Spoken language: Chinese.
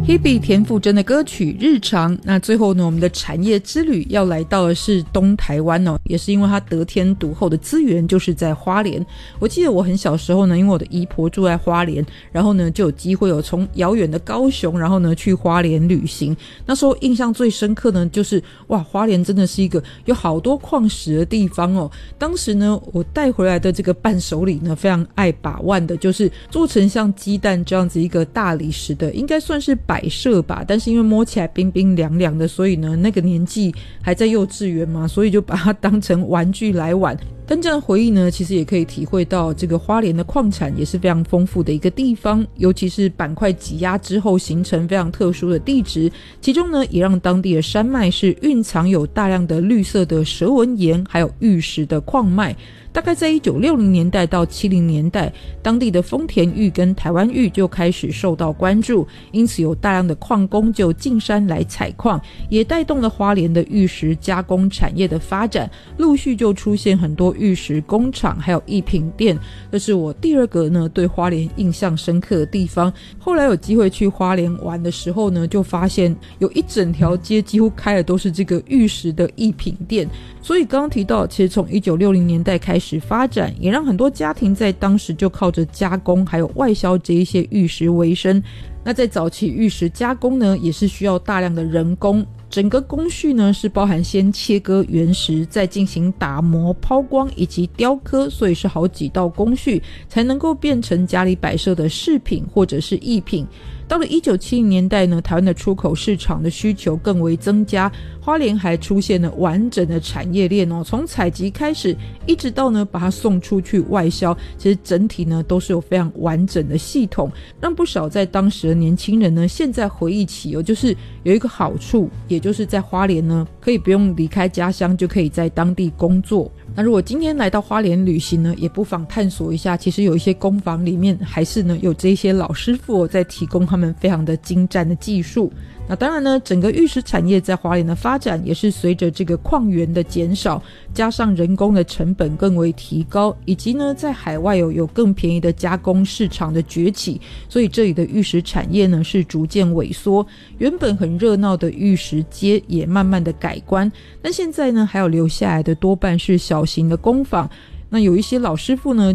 Hebe 田馥甄的歌曲日常。那最后呢，我们的产业之旅要来到的是东台湾哦，也是因为它得天独厚的资源就是在花莲。我记得我很小时候呢，因为我的姨婆住在花莲，然后呢就有机会从遥远的高雄然后呢去花莲旅行。那时候印象最深刻呢就是哇，花莲真的是一个有好多矿石的地方哦。当时呢我带回来的这个伴手礼呢非常爱把玩的，就是做成像鸡蛋这样子一个大理石的，应该算是摆设吧，但是因为摸起来冰冰凉凉的，所以呢那个年纪还在幼稚园嘛，所以就把它当成玩具来玩。但这样的回忆呢，其实也可以体会到这个花莲的矿产也是非常丰富的一个地方，尤其是板块挤压之后形成非常特殊的地质，其中呢也让当地的山脉是蕴藏有大量的绿色的蛇纹岩还有玉石的矿脉。大概在1960年代到70年代，当地的丰田玉跟台湾玉就开始受到关注，因此有大量的矿工就进山来采矿，也带动了花莲的玉石加工产业的发展，陆续就出现很多玉石工厂还有艺品店。这是我第二个呢对花莲印象深刻的地方。后来有机会去花莲玩的时候呢，就发现有一整条街几乎开的都是这个玉石的艺品店。所以刚刚提到，其实从1960年代开始发展，也让很多家庭在当时就靠着加工还有外销这一些玉石为生。那在早期玉石加工呢，也是需要大量的人工，整个工序呢是包含先切割原石，再进行打磨、抛光以及雕刻，所以是好几道工序才能够变成家里摆设的饰品或者是艺品。到了1970年代呢，台湾的出口市场的需求更为增加，花莲还出现了完整的产业链哦，从采集开始一直到呢把它送出去外销，其实整体呢都是有非常完整的系统，让不少在当时的年轻人呢现在回忆起就是有一个好处，也就是在花莲呢可以不用离开家乡就可以在当地工作。那如果今天来到花莲旅行呢，也不妨探索一下，其实有一些工坊里面还是呢有这些老师傅在提供他们非常的精湛的技术。那当然呢，整个玉石产业在花莲的发展也是随着这个矿源的减少，加上人工的成本更为提高，以及呢在海外有更便宜的加工市场的崛起，所以这里的玉石产业呢是逐渐萎缩。原本很热闹的玉石街也慢慢的改观，但现在呢还有留下来的多半是小型的工坊。那有一些老师傅呢